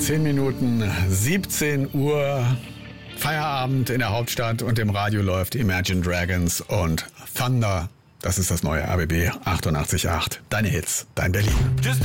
10 Minuten 17 Uhr. Feierabend in der Hauptstadt und im Radio läuft Imagine Dragons und Thunder. Das ist das neue RBB 88.8. Deine Hits, dein Berlin.